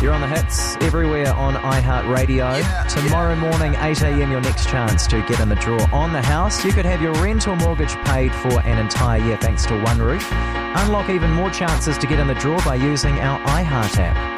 You're on the hits everywhere on iHeartRadio. Tomorrow morning, 8 a.m, your next chance to get in the draw on the house. You could have your rent or mortgage paid for an entire year thanks to OneRoof. Unlock even more chances to get in the draw by using our iHeart app.